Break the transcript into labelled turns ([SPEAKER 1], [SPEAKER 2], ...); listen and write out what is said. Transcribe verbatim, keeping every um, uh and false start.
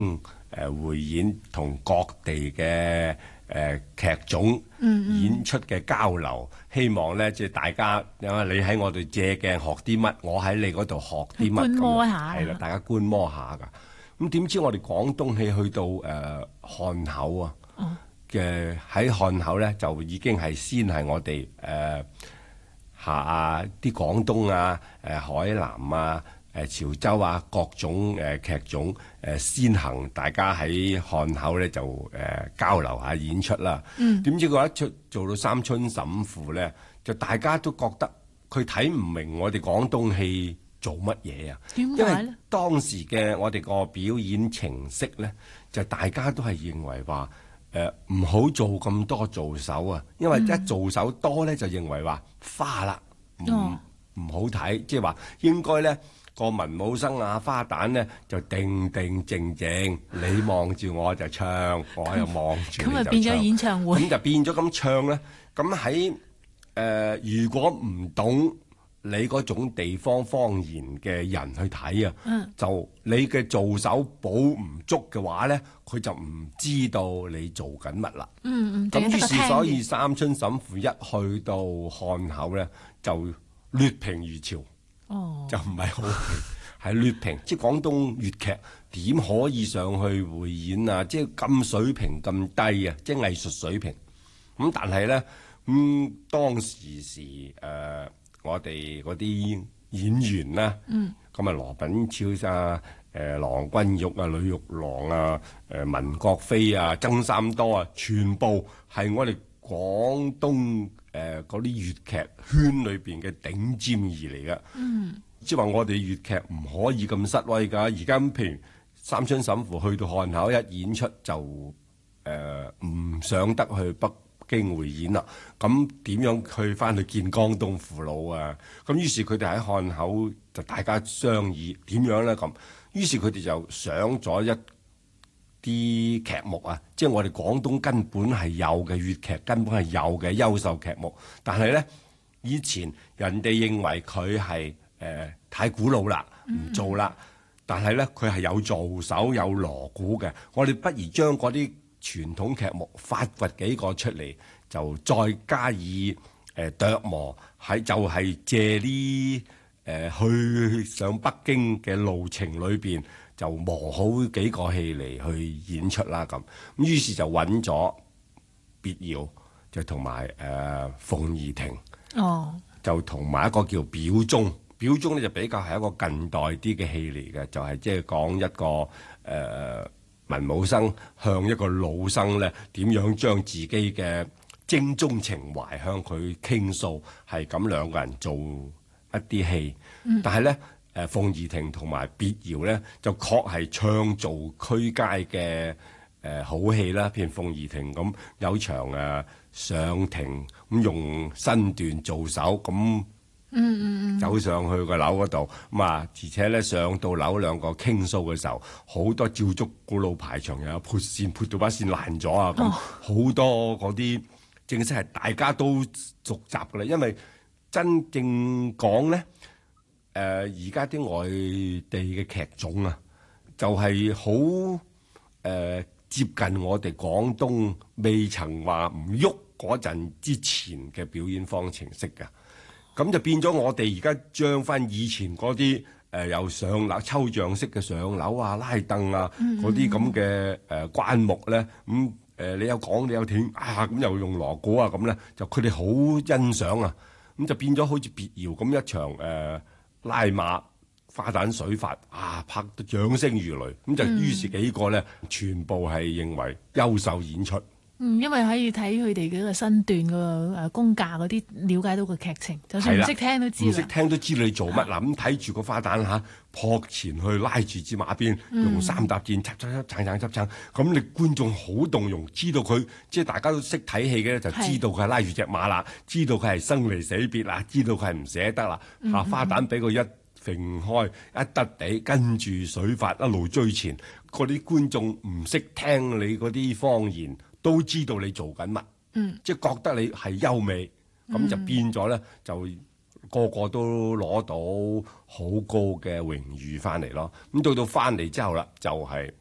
[SPEAKER 1] 嗯誒匯演同各地嘅誒劇種演出嘅交流，嗯嗯希望咧即係大家，因為你喺我哋借鏡學啲乜，我喺你嗰度學啲乜，
[SPEAKER 2] 觀摩下，
[SPEAKER 1] 係啦，大家觀摩下㗎。咁點知我哋廣東戲去到誒、呃、漢口啊嘅喺漢口咧，就已經係先係我哋誒、呃、下啊啲廣東啊、誒、呃、海南啊、誒潮州啊各種誒、呃、劇種誒、呃、先行，大家喺漢口咧就誒、呃、交流下演出啦。點、嗯、知佢一出做到三春審賦咧，就大家都覺得佢睇唔明我哋廣東戲做乜嘢啊？
[SPEAKER 2] 點解咧？
[SPEAKER 1] 因為當時嘅我哋個表演程式咧，就大家都係認為話誒唔好做咁多做手啊，因為一做手多咧就認為話花啦，唔唔、
[SPEAKER 2] 哦、
[SPEAKER 1] 好睇，即係話應該咧個文武生啊花旦咧就定定靜靜，你望住我就唱，我又望住你就唱，
[SPEAKER 2] 咁咪變咗演唱會，
[SPEAKER 1] 咁就變咗咁唱咧。咁喺誒如果唔懂你嗰種地方方言嘅人去睇啊，嗯、就你嘅做手補唔足嘅話咧，佢就唔知道你做緊乜啦。
[SPEAKER 2] 嗯嗯，
[SPEAKER 1] 咁於是所以三春審賦一去到漢口咧，就劣評如潮，哦、就唔係好評，係劣評。即係廣東粵劇點可以上去匯演啊？即係咁水平咁低啊！即係藝術水平。咁、嗯、但係咧，咁、嗯、當時時誒。呃我哋嗰啲演員啦，咁啊羅品超啊、誒郎君玉啊、呂玉郎啊、誒文國飛啊、曾三多啊，全部係我哋廣東誒嗰啲粵劇圈裏邊嘅頂尖兒嚟噶。嗯，即係話我哋粵劇唔可以咁失威㗎。而家譬如三春審賦去到漢口一演出就誒唔、呃、上得去北經匯演啦，咁點樣去翻去見江東父老啊？咁於是佢哋喺漢口就大家商議點樣咧咁，於是佢哋就想咗一啲劇目啊，即係我哋廣東根本係有嘅粵劇，根本係有嘅優秀劇目，但係咧以前人哋認為佢係誒太古老啦，唔做啦，嗯、但係咧佢係有做手有鑼鼓嘅，我哋不如將嗰啲傳統劇目發掘幾個出嚟，就再加以誒琢磨，喺就係、是、借呢誒、呃、去上北京嘅路程裏邊，就磨好幾個戲嚟去演出啦咁。咁於是就揾咗別窯，就同埋誒鳳儀亭，哦，就同埋一個叫表忠。表忠咧就比較係一個近代啲嘅戲嚟嘅，就係即係講一個誒。呃文武生向一個老生咧，點樣將自己嘅精忠情懷向佢傾訴，係咁兩個人做一啲戲。嗯、但係咧，誒鳳儀亭同埋別窯咧，就確係唱做區街嘅誒、呃、好戲啦。譬如鳳儀亭咁有場誒、啊、上庭咁用身段做手咁。嗯嗯嗯，走上去個樓嗰度咁啊，而且咧上到樓兩個傾訴嘅時候，好多照足古老排場，又有潑線潑到把線爛咗啊！咁好、哦、多嗰啲正式係大家都熟習㗎啦，因為真正講咧，誒而家啲外地嘅劇種啊，就係好誒接近我哋廣東未曾話唔喐嗰陣之前嘅表演方程式㗎。咁就變咗我哋而家將翻以前嗰啲誒由上樓抽象式嘅上樓啊、拉凳啊嗰啲咁嘅誒關目咧，咁、嗯、誒、呃、你有講你有聽啊，咁又用鑼鼓啊咁咧，就佢哋好欣賞啊，咁就變咗好似別窯咁一場誒、呃、拉馬花旦水法啊，拍得掌聲如雷，咁就於是幾個咧全部係認為優秀演出。
[SPEAKER 2] 嗯，因為可以睇佢哋嗰個身段個誒功架嗰啲，了解到個劇情，就算唔識聽都知。唔識
[SPEAKER 1] 聽都知你做乜啦。咁睇住個花旦嚇，撲前去拉住支馬鞭，用三搭箭，插插插，撐撐撐撐。咁你觀眾好動容，知道佢即係大家都識睇戲嘅，就知道佢係拉住隻馬啦，知道佢係生離死別啦，知道佢係唔捨得啦。嚇、嗯、花旦俾佢一揈開，一得地，跟住水法一路追前。嗰啲觀眾唔識聽你嗰啲方言，都知道你做緊乜，嗯、即係覺得你係優美，咁、嗯、就變咗咧，就個個都攞到好高嘅榮譽翻嚟咯。咁到到翻嚟之後啦，就係、是、